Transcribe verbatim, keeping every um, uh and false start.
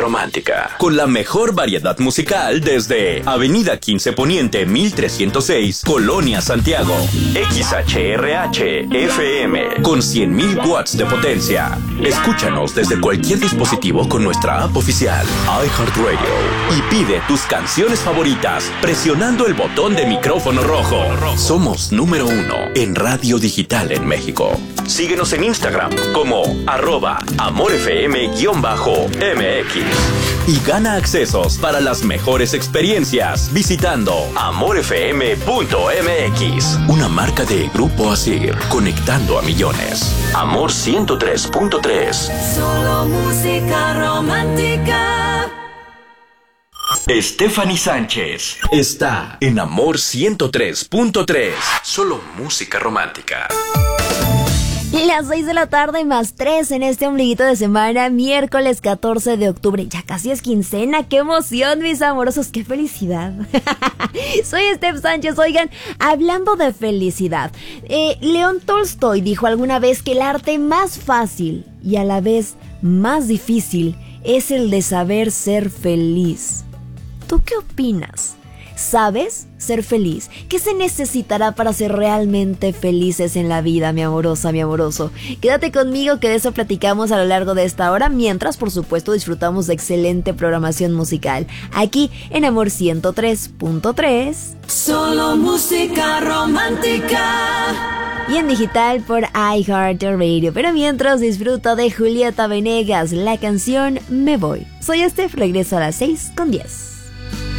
romántica, con la mejor variedad musical desde Avenida quince Poniente mil trescientos seis, Colonia Santiago. X H R H F M con cien mil watts de potencia. Escúchanos desde cualquier dispositivo con nuestra app oficial iHeartRadio y pide tus canciones favoritas presionando el botón de micrófono rojo. Somos número uno en radio digital en México. Síguenos en Instagram como arroba amorfm-mx y gana accesos para las mejores experiencias visitando amorfm punto m x. Una marca de Grupo Asir, conectando a millones. Amor ciento tres punto tres. Solo música romántica. Stephanie Sánchez está en Amor ciento tres punto tres. Solo música romántica. Las seis de la tarde más tres en este ombliguito de semana, miércoles catorce de octubre. Ya casi es quincena, ¡qué emoción, mis amorosos! ¡Qué felicidad! Soy Steph Sánchez. Oigan, hablando de felicidad, eh, León Tolstoy dijo alguna vez que el arte más fácil y a la vez más difícil es el de saber ser feliz. ¿Tú qué opinas? ¿Sabes ser feliz? ¿Qué se necesitará para ser realmente felices en la vida, mi amorosa, mi amoroso? Quédate conmigo que de eso platicamos a lo largo de esta hora, mientras, por supuesto, disfrutamos de excelente programación musical, aquí en Amor ciento tres punto tres. Solo música romántica. Y en digital por iHeartRadio. Pero mientras, disfruta de Julieta Venegas, la canción Me Voy. Soy Steph, regreso a las seis con diez.